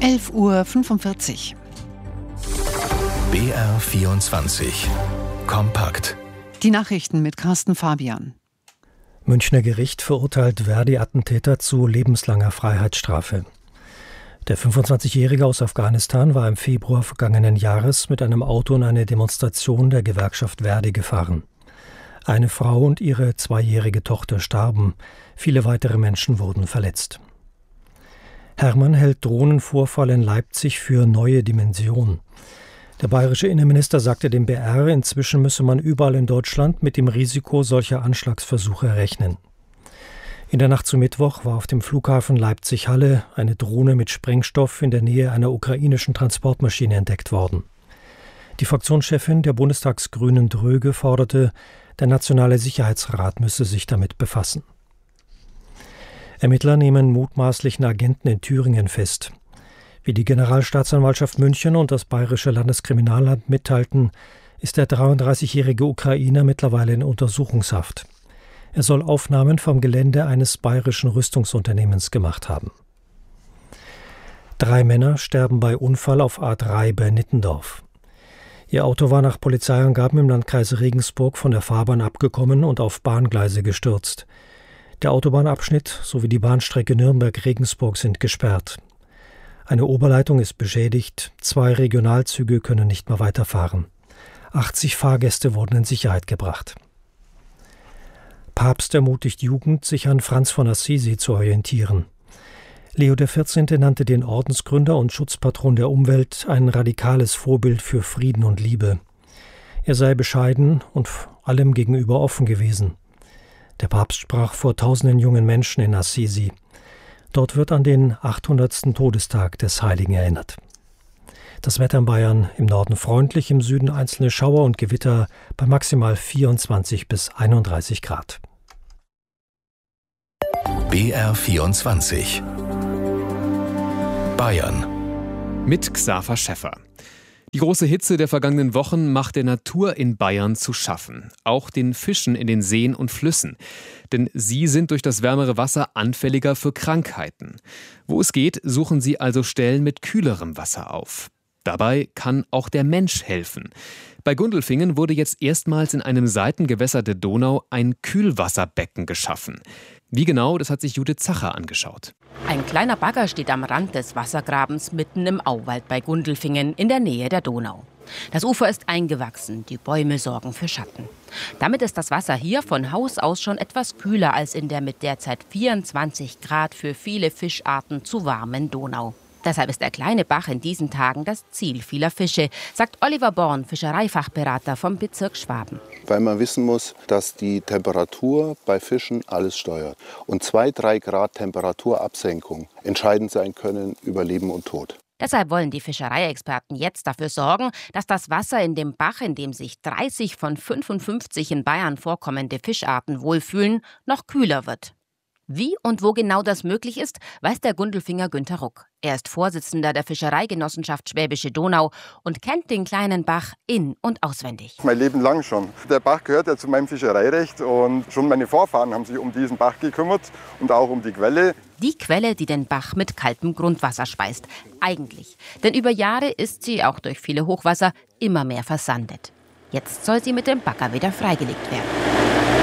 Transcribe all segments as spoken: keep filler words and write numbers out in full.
elf Uhr fünfundvierzig. B R vierundzwanzig. Kompakt. Die Nachrichten mit Carsten Fabian. Münchner Gericht verurteilt Verdi-Attentäter zu lebenslanger Freiheitsstrafe. Der fünfundzwanzigjährige aus Afghanistan war im Februar vergangenen Jahres mit einem Auto in eine Demonstration der Gewerkschaft Verdi gefahren. Eine Frau und ihre zweijährige Tochter starben. Viele weitere Menschen wurden verletzt. Hermann hält Drohnenvorfall in Leipzig für neue Dimension. Der bayerische Innenminister sagte dem B R, inzwischen müsse man überall in Deutschland mit dem Risiko solcher Anschlagsversuche rechnen. In der Nacht zu Mittwoch war auf dem Flughafen Leipzig-Halle eine Drohne mit Sprengstoff in der Nähe einer ukrainischen Transportmaschine entdeckt worden. Die Fraktionschefin der Bundestagsgrünen Dröge forderte, der Nationale Sicherheitsrat müsse sich damit befassen. Ermittler nehmen mutmaßlichen Agenten in Thüringen fest. Wie die Generalstaatsanwaltschaft München und das Bayerische Landeskriminalamt mitteilten, ist der dreiunddreißigjährige Ukrainer mittlerweile in Untersuchungshaft. Er soll Aufnahmen vom Gelände eines bayerischen Rüstungsunternehmens gemacht haben. Drei Männer sterben bei Unfall auf A drei bei Nittendorf. Ihr Auto war nach Polizeiangaben im Landkreis Regensburg von der Fahrbahn abgekommen und auf Bahngleise gestürzt. Der Autobahnabschnitt sowie die Bahnstrecke Nürnberg-Regensburg sind gesperrt. Eine Oberleitung ist beschädigt, zwei Regionalzüge können nicht mehr weiterfahren. achtzig Fahrgäste wurden in Sicherheit gebracht. Papst ermutigt Jugend, sich an Franz von Assisi zu orientieren. Leo der vierzehnte nannte den Ordensgründer und Schutzpatron der Umwelt ein radikales Vorbild für Frieden und Liebe. Er sei bescheiden und allem gegenüber offen gewesen. Der Papst sprach vor tausenden jungen Menschen in Assisi. Dort wird an den achthundertsten Todestag des Heiligen erinnert. Das Wetter in Bayern: im Norden freundlich, im Süden einzelne Schauer und Gewitter bei maximal vierundzwanzig bis einunddreißig Grad. B R vierundzwanzig. Bayern. Mit Xaver Schäffer. Die große Hitze der vergangenen Wochen macht der Natur in Bayern zu schaffen. Auch den Fischen in den Seen und Flüssen. Denn sie sind durch das wärmere Wasser anfälliger für Krankheiten. Wo es geht, suchen sie also Stellen mit kühlerem Wasser auf. Dabei kann auch der Mensch helfen. Bei Gundelfingen wurde jetzt erstmals in einem Seitengewässer der Donau ein Kühlwasserbecken geschaffen. Wie genau, das hat sich Judith Zacher angeschaut. Ein kleiner Bagger steht am Rand des Wassergrabens mitten im Auwald bei Gundelfingen in der Nähe der Donau. Das Ufer ist eingewachsen, die Bäume sorgen für Schatten. Damit ist das Wasser hier von Haus aus schon etwas kühler als in der mit derzeit vierundzwanzig Grad für viele Fischarten zu warmen Donau. Deshalb ist der kleine Bach in diesen Tagen das Ziel vieler Fische, sagt Oliver Born, Fischereifachberater vom Bezirk Schwaben. Weil man wissen muss, dass die Temperatur bei Fischen alles steuert. Und zwei, drei Grad Temperaturabsenkung entscheidend sein können über Leben und Tod. Deshalb wollen die Fischereiexperten jetzt dafür sorgen, dass das Wasser in dem Bach, in dem sich dreißig von fünfundfünfzig in Bayern vorkommende Fischarten wohlfühlen, noch kühler wird. Wie und wo genau das möglich ist, weiß der Gundelfinger Günther Ruck. Er ist Vorsitzender der Fischereigenossenschaft Schwäbische Donau und kennt den kleinen Bach in- und auswendig. Mein Leben lang schon. Der Bach gehört ja zu meinem Fischereirecht und schon meine Vorfahren haben sich um diesen Bach gekümmert und auch um die Quelle. Die Quelle, die den Bach mit kaltem Grundwasser speist. Eigentlich. Denn über Jahre ist sie, auch durch viele Hochwasser, immer mehr versandet. Jetzt soll sie mit dem Bagger wieder freigelegt werden.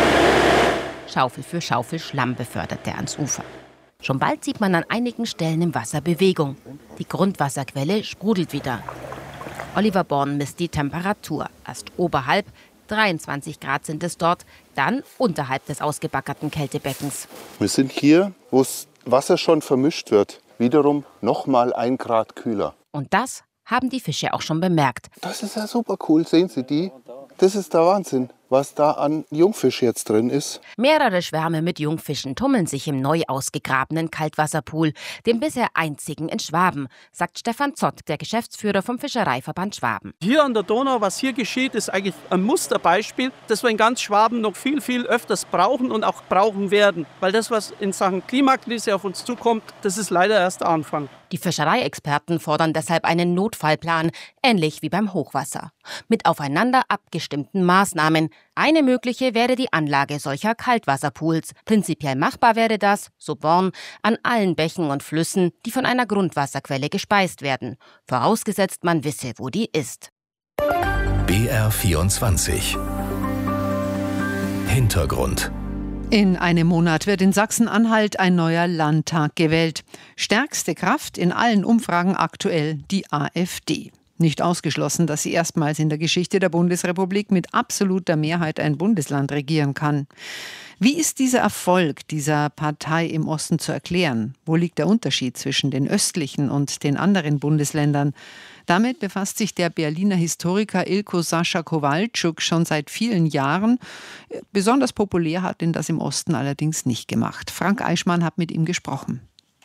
Schaufel für Schaufel Schlamm befördert er ans Ufer. Schon bald sieht man an einigen Stellen im Wasser Bewegung. Die Grundwasserquelle sprudelt wieder. Oliver Born misst die Temperatur. Erst oberhalb, dreiundzwanzig Grad sind es dort, dann unterhalb des ausgebaggerten Kältebeckens. Wir sind hier, wo das Wasser schon vermischt wird, wiederum noch mal ein Grad kühler. Und das haben die Fische auch schon bemerkt. Das ist ja super cool, sehen Sie die? Das ist der Wahnsinn, was da an Jungfisch jetzt drin ist. Mehrere Schwärme mit Jungfischen tummeln sich im neu ausgegrabenen Kaltwasserpool, dem bisher einzigen in Schwaben, sagt Stefan Zott, der Geschäftsführer vom Fischereiverband Schwaben. Hier an der Donau, was hier geschieht, ist eigentlich ein Musterbeispiel, das wir in ganz Schwaben noch viel, viel öfters brauchen und auch brauchen werden. Weil das, was in Sachen Klimakrise auf uns zukommt, das ist leider erst der Anfang. Die Fischereiexperten fordern deshalb einen Notfallplan, ähnlich wie beim Hochwasser. mit aufeinander abgestimmten Maßnahmen. Eine mögliche wäre die Anlage solcher Kaltwasserpools. Prinzipiell machbar wäre das, so Born, an allen Bächen und Flüssen, die von einer Grundwasserquelle gespeist werden. Vorausgesetzt, man wisse, wo die ist. B R vierundzwanzig. Hintergrund. In einem Monat wird in Sachsen-Anhalt ein neuer Landtag gewählt. Stärkste Kraft in allen Umfragen aktuell die AfD. Nicht ausgeschlossen, dass sie erstmals in der Geschichte der Bundesrepublik mit absoluter Mehrheit ein Bundesland regieren kann. Wie ist dieser Erfolg dieser Partei im Osten zu erklären? Wo liegt der Unterschied zwischen den östlichen und den anderen Bundesländern? Damit befasst sich der Berliner Historiker Ilko Sascha Kowalczuk schon seit vielen Jahren. Besonders populär hat ihn das im Osten allerdings nicht gemacht. Frank Eichmann hat mit ihm gesprochen.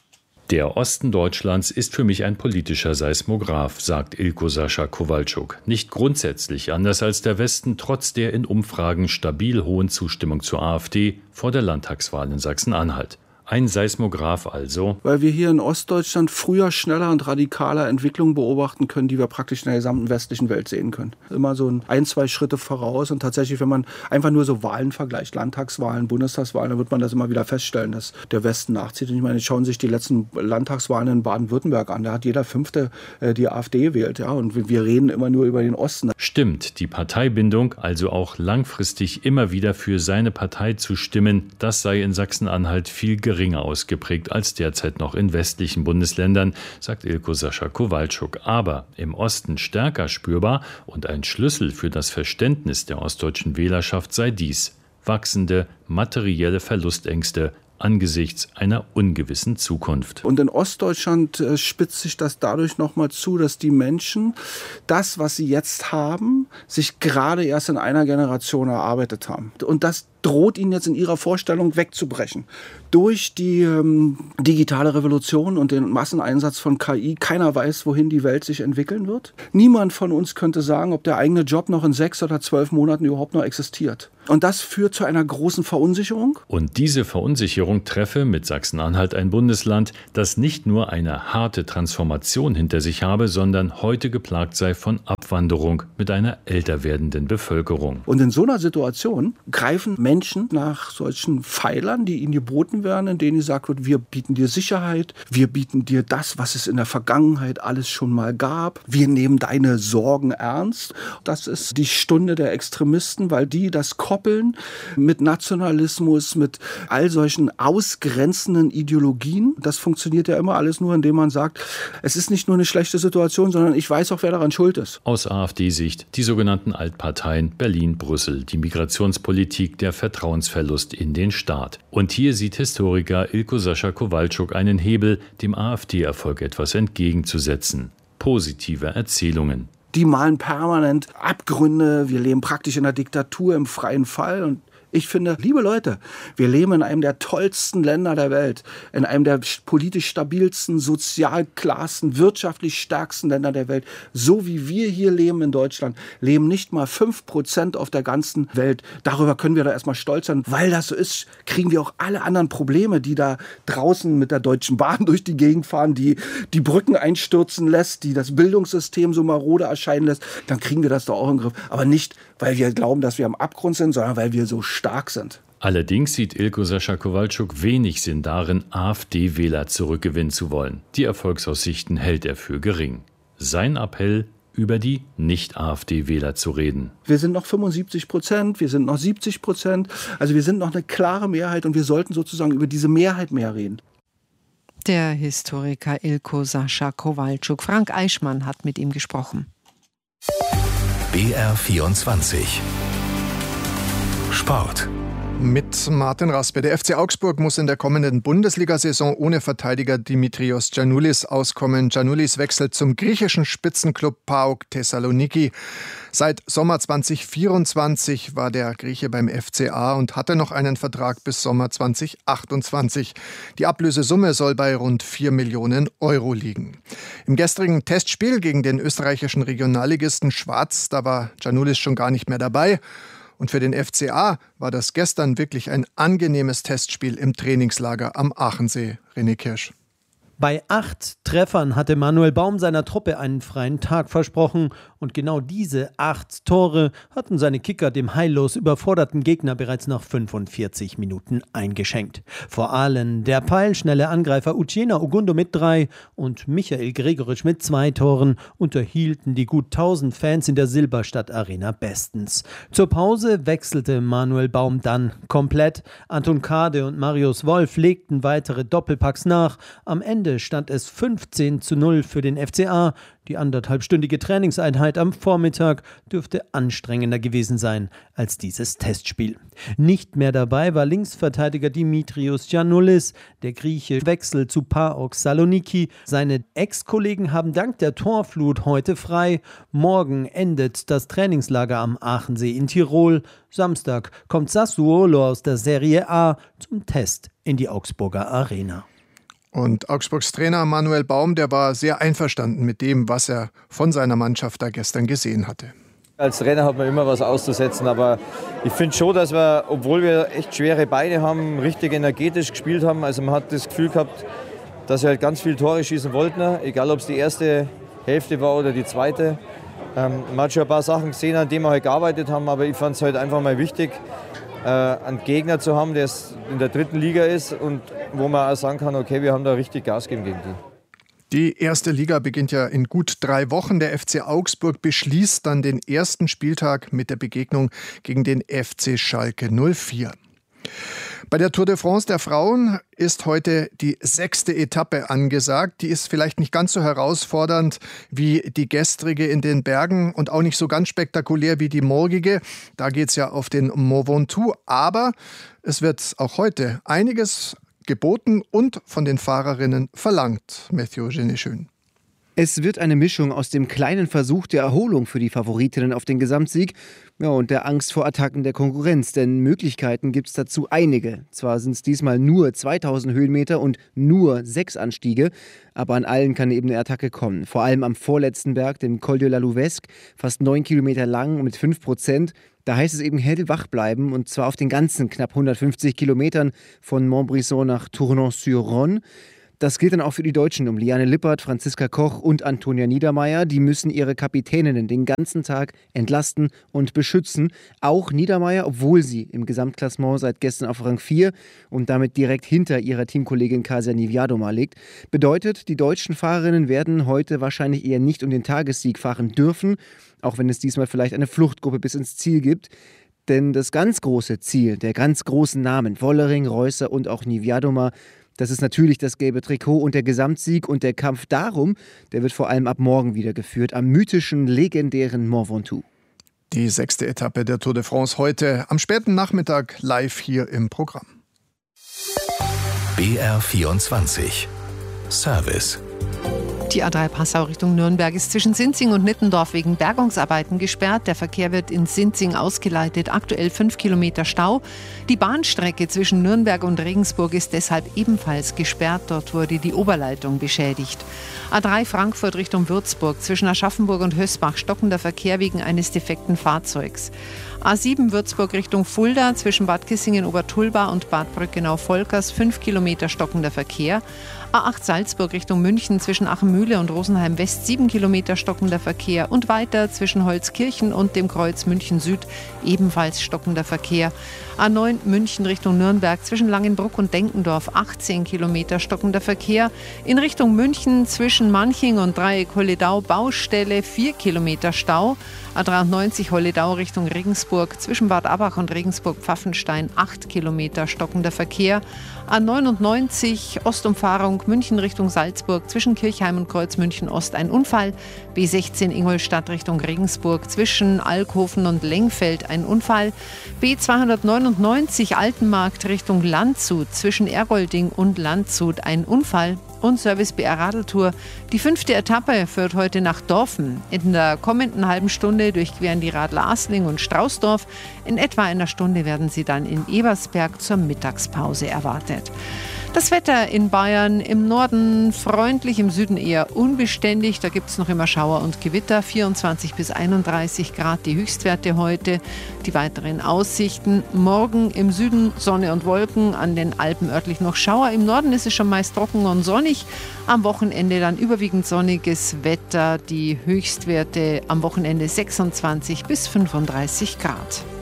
Der Osten Deutschlands ist für mich ein politischer Seismograph, sagt Ilko Sascha Kowalczuk. Nicht grundsätzlich anders als der Westen, trotz der in Umfragen stabil hohen Zustimmung zur AfD vor der Landtagswahl in Sachsen-Anhalt. Ein Seismograph also. Weil wir hier in Ostdeutschland früher, schneller und radikaler Entwicklungen beobachten können, die wir praktisch in der gesamten westlichen Welt sehen können. Immer so ein, ein, zwei Schritte voraus. Und tatsächlich, wenn man einfach nur so Wahlen vergleicht, Landtagswahlen, Bundestagswahlen, dann wird man das immer wieder feststellen, dass der Westen nachzieht. Und ich meine, schauen sich die letzten Landtagswahlen in Baden-Württemberg an. Da hat jeder Fünfte äh, die AfD gewählt. Ja? Und wir reden immer nur über den Osten. Stimmt, die Parteibindung, also auch langfristig immer wieder für seine Partei zu stimmen, das sei in Sachsen-Anhalt viel geringer ausgeprägt als derzeit noch in westlichen Bundesländern, sagt Ilko Sascha Kowalczuk. Aber im Osten stärker spürbar und ein Schlüssel für das Verständnis der ostdeutschen Wählerschaft sei dies: wachsende materielle Verlustängste angesichts einer ungewissen Zukunft. Und in Ostdeutschland äh, spitzt sich das dadurch nochmal zu, dass die Menschen das, was sie jetzt haben, sich gerade erst in einer Generation erarbeitet haben. Und das droht ihnen jetzt in ihrer Vorstellung wegzubrechen. Durch die ähm, digitale Revolution und den Masseneinsatz von K I, keiner weiß, wohin die Welt sich entwickeln wird. Niemand von uns könnte sagen, ob der eigene Job noch in sechs oder zwölf Monaten überhaupt noch existiert. Und das führt zu einer großen Verunsicherung. Und diese Verunsicherung treffe mit Sachsen-Anhalt ein Bundesland, das nicht nur eine harte Transformation hinter sich habe, sondern heute geplagt sei von Abwanderung mit einer älter werdenden Bevölkerung. Und in so einer Situation greifen Menschen nach solchen Pfeilern, die ihnen geboten werden, in denen gesagt wird, wir bieten dir Sicherheit, wir bieten dir das, was es in der Vergangenheit alles schon mal gab, wir nehmen deine Sorgen ernst. Das ist die Stunde der Extremisten, weil die das koppeln mit Nationalismus, mit all solchen ausgrenzenden Ideologien. Das funktioniert ja immer alles nur, indem man sagt, es ist nicht nur eine schlechte Situation, sondern ich weiß auch, wer daran schuld ist. Aus AfD-Sicht die sogenannten Altparteien Berlin, Brüssel, die Migrationspolitik, der Vertrauensverlust in den Staat. Und hier sieht Historiker Ilko Sascha Kowalczuk einen Hebel, dem AfD-Erfolg etwas entgegenzusetzen: positive Erzählungen. Die malen permanent Abgründe, wir leben praktisch in einer Diktatur im freien Fall. Und ich finde, liebe Leute, wir leben in einem der tollsten Länder der Welt, in einem der politisch stabilsten, sozial klarsten, wirtschaftlich stärksten Länder der Welt. So wie wir hier leben in Deutschland, leben nicht mal fünf Prozent auf der ganzen Welt. Darüber können wir da erstmal stolz sein. Weil das so ist, kriegen wir auch alle anderen Probleme, die da draußen mit der Deutschen Bahn durch die Gegend fahren, die die Brücken einstürzen lässt, die das Bildungssystem so marode erscheinen lässt. Dann kriegen wir das doch auch in den Griff. Aber nicht, weil wir glauben, dass wir am Abgrund sind, sondern weil wir so stark sind. Allerdings sieht Ilko Sascha Kowalczuk wenig Sinn darin, AfD-Wähler zurückgewinnen zu wollen. Die Erfolgsaussichten hält er für gering. Sein Appell: über die Nicht-AfD-Wähler zu reden. Wir sind noch fünfundsiebzig Prozent, wir sind noch siebzig Prozent. Also wir sind noch eine klare Mehrheit und wir sollten sozusagen über diese Mehrheit mehr reden. Der Historiker Ilko Sascha Kowalczuk. Frank Eichmann hat mit ihm gesprochen. B R vierundzwanzig. Sport. Mit Martin Raspe. Der F C Augsburg muss in der kommenden Bundesliga-Saison ohne Verteidiger Dimitrios Giannoulis auskommen. Giannoulis wechselt zum griechischen Spitzenklub PAOK Thessaloniki. Seit Sommer zwanzig vierundzwanzig war der Grieche beim F C A und hatte noch einen Vertrag bis Sommer zwanzig achtundzwanzig. Die Ablösesumme soll bei rund vier Millionen Euro liegen. Im gestrigen Testspiel gegen den österreichischen Regionalligisten Schwaz, da war Giannoulis schon gar nicht mehr dabei. Und für den F C A war das gestern wirklich ein angenehmes Testspiel im Trainingslager am Aachensee. René Kirsch. Bei acht Treffern hatte Manuel Baum seiner Truppe einen freien Tag versprochen und genau diese acht Tore hatten seine Kicker dem heillos überforderten Gegner bereits nach fünfundvierzig Minuten eingeschenkt. Vor allem der peilschnelle Angreifer Uchenna Ogundo mit drei und Michael Gregoritsch mit zwei Toren unterhielten die gut tausend Fans in der Silberstadt Arena bestens. Zur Pause wechselte Manuel Baum dann komplett. Anton Kade und Marius Wolf legten weitere Doppelpacks nach. Am Ende stand es fünfzehn zu null für den F C A. Die anderthalbstündige Trainingseinheit am Vormittag dürfte anstrengender gewesen sein als dieses Testspiel. Nicht mehr dabei war Linksverteidiger Dimitrios Giannoulis. Der Grieche wechselt zu PAOK Saloniki. Seine Ex-Kollegen haben dank der Torflut heute frei. Morgen endet das Trainingslager am Aachensee in Tirol. Samstag kommt Sassuolo aus der Serie A zum Test in die Augsburger Arena. Und Augsburgs Trainer Manuel Baum, der war sehr einverstanden mit dem, was er von seiner Mannschaft da gestern gesehen hatte. Als Trainer hat man immer was auszusetzen, aber ich finde schon, dass wir, obwohl wir echt schwere Beine haben, richtig energetisch gespielt haben. Also man hat das Gefühl gehabt, dass wir halt ganz viele Tore schießen wollten, egal ob es die erste Hälfte war oder die zweite. Ähm, man hat schon ein paar Sachen gesehen, an denen wir halt gearbeitet haben, aber ich fand es halt einfach mal wichtig, äh, einen Gegner zu haben, der in der dritten Liga ist und wo man auch sagen kann, okay, wir haben da richtig Gas gegeben gegen die. Die erste Liga beginnt ja in gut drei Wochen. Der F C Augsburg beschließt dann den ersten Spieltag mit der Begegnung gegen den F C Schalke null vier. Bei der Tour de France der Frauen ist heute die sechste Etappe angesagt. Die ist vielleicht nicht ganz so herausfordernd wie die gestrige in den Bergen und auch nicht so ganz spektakulär wie die morgige. Da geht es ja auf den Mont Ventoux. Aber es wird auch heute einiges geboten und von den Fahrerinnen verlangt. Mathieu Geneschön. Es wird eine Mischung aus dem kleinen Versuch der Erholung für die Favoritinnen auf den Gesamtsieg, ja, und der Angst vor Attacken der Konkurrenz. Denn Möglichkeiten gibt es dazu einige. Zwar sind es diesmal nur zweitausend Höhenmeter und nur sechs Anstiege, aber an allen kann eben eine Attacke kommen. Vor allem am vorletzten Berg, dem Col de la Louvesque, fast neun Kilometer lang und mit fünf Prozent. Da heißt es eben hellwach bleiben, und zwar auf den ganzen knapp hundertfünfzig Kilometern von Montbrison nach Tournon-sur-Rhône. Das gilt dann auch für die Deutschen um Liane Lippert, Franziska Koch und Antonia Niedermeier. Die müssen ihre Kapitäninnen den ganzen Tag entlasten und beschützen. Auch Niedermeier, obwohl sie im Gesamtklassement seit gestern auf Rang vier und damit direkt hinter ihrer Teamkollegin Kasia Niewiadoma liegt. Bedeutet, die deutschen Fahrerinnen werden heute wahrscheinlich eher nicht um den Tagessieg fahren dürfen, auch wenn es diesmal vielleicht eine Fluchtgruppe bis ins Ziel gibt. Denn das ganz große Ziel der ganz großen Namen, Wollering, Reusser und auch Niewiadoma, das ist natürlich das gelbe Trikot und der Gesamtsieg, und der Kampf darum, der wird vor allem ab morgen wieder geführt, am mythischen, legendären Mont Ventoux. Die sechste Etappe der Tour de France heute am späten Nachmittag live hier im Programm. B R vierundzwanzig Service. Die A drei Passau Richtung Nürnberg ist zwischen Sinzing und Nittendorf wegen Bergungsarbeiten gesperrt. Der Verkehr wird in Sinzing ausgeleitet. Aktuell fünf Kilometer Stau. Die Bahnstrecke zwischen Nürnberg und Regensburg ist deshalb ebenfalls gesperrt. Dort wurde die Oberleitung beschädigt. A drei Frankfurt Richtung Würzburg. Zwischen Aschaffenburg und Hösbach stockender Verkehr wegen eines defekten Fahrzeugs. A sieben Würzburg Richtung Fulda. Zwischen Bad Kissingen-Obertulba und Bad Brückenau-Volkers fünf Kilometer stockender Verkehr. A acht Salzburg Richtung München, zwischen Achenmühle und Rosenheim West sieben Kilometer stockender Verkehr, und weiter zwischen Holzkirchen und dem Kreuz München Süd ebenfalls stockender Verkehr. A neun München Richtung Nürnberg, zwischen Langenbruck und Denkendorf achtzehn Kilometer stockender Verkehr. In Richtung München zwischen Manching und Dreieck Holledau Baustelle vier Kilometer Stau. A dreiundneunzig Holledau Richtung Regensburg, zwischen Bad Abbach und Regensburg-Pfaffenstein acht Kilometer stockender Verkehr. A neunundneunzig Ostumfahrung München Richtung Salzburg, zwischen Kirchheim und Kreuz München Ost ein Unfall. B sechzehn Ingolstadt Richtung Regensburg, zwischen Alkhofen und Lengfeld ein Unfall. B zweihundertneunundneunzig Altenmarkt Richtung Landshut, zwischen Ergolding und Landshut ein Unfall. Und Service B R Radeltour. Die fünfte Etappe führt heute nach Dorfen. In der kommenden halben Stunde durchqueren die Radler Asling und Straußdorf. In etwa einer Stunde werden sie dann in Ebersberg zur Mittagspause erwartet. Das Wetter in Bayern im Norden freundlich, im Süden eher unbeständig. Da gibt es noch immer Schauer und Gewitter. vierundzwanzig bis einunddreißig Grad die Höchstwerte heute. Die weiteren Aussichten: morgen im Süden Sonne und Wolken, an den Alpen örtlich noch Schauer. Im Norden ist es schon meist trocken und sonnig. Am Wochenende dann überwiegend sonniges Wetter. Die Höchstwerte am Wochenende sechsundzwanzig bis fünfunddreißig Grad.